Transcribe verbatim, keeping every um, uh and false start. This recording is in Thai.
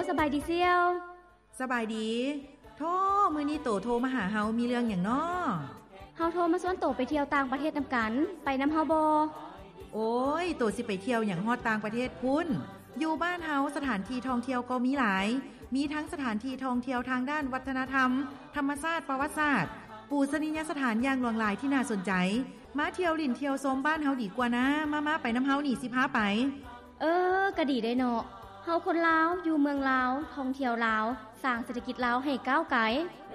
สบายดีเสี่ยวสบายดีโธ่มื้อนี้โตโทรมาหาเฮามีเรื่องหยังน้อเฮาโทรมาชวนโตไปเที่ยวต่างประเทศนำกันไปนำเฮาบ่โอ้ยโตสิไปเที่ยวหยังฮอดต่างประเทศพุ่นอยู่บ้านเฮาสถานที่ท่องเที่ยวก็มีหลายมีทั้งสถานที่ท่องเที่ยวทางด้านวัฒนธรรมธรรมชาติประวัติศาสตร์ปูชนียสถานอย่างหลวงหลายที่น่าสนใจมาเที่ยวลิ่นเที่ยวชมบ้านเฮาดีกว่านะมาๆไปนำเฮานี่สิพาไปเออก็ดีได้เนาะเฮาคนลาวอยู่เมืองลาวท่องเที่ยวลาวสร้างเศรษฐกิจลาวให้ก้าวไกล